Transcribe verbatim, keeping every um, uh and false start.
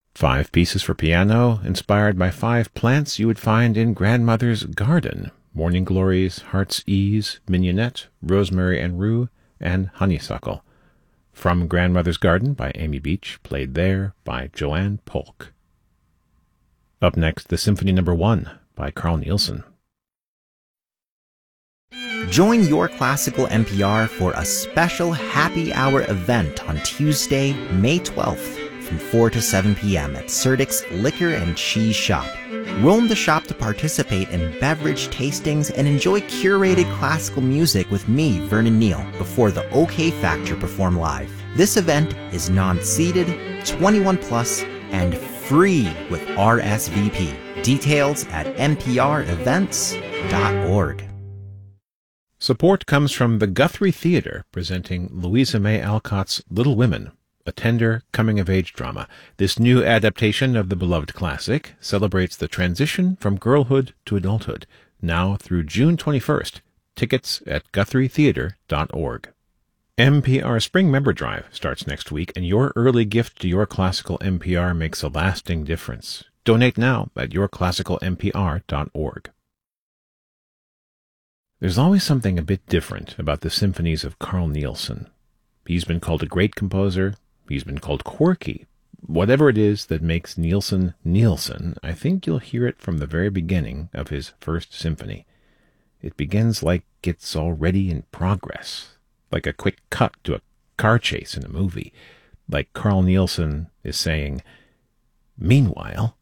Five pieces for piano, inspired by five plants you would find in Grandmother's Garden: Morning Glories, Heart's Ease, Mignonette, Rosemary and Rue, and Honeysuckle. From Grandmother's Garden by Amy Beach, played there by Joanne Polk. Up next, the Symphony Number One by Carl Nielsen. Join Your Classical N P R for a special happy hour event on Tuesday, May twelfth from four to seven p.m. at Serdik's Liquor and Cheese Shop. Roam the shop to participate in beverage tastings and enjoy curated classical music with me, Vernon Neal, before the OK Factor perform live. This event is non-seated, twenty-one plus, and free with R S V P. Details at n p r events dot org. Support comes from the Guthrie Theatre, presenting Louisa May Alcott's Little Women, a tender coming-of-age drama. This new adaptation of the beloved classic celebrates the transition from girlhood to adulthood, now through June twenty-first. Tickets at guthrie theatre dot org. N P R Spring Member Drive starts next week, and your early gift to Your Classical N P R makes a lasting difference. Donate now at your classical n p r dot org. There's always something a bit different about the symphonies of Carl Nielsen. He's been called a great composer. He's been called quirky. Whatever it is that makes Nielsen Nielsen, I think you'll hear it from the very beginning of his first symphony. It begins like it's already in progress, like a quick cut to a car chase in a movie, like Carl Nielsen is saying, "Meanwhile,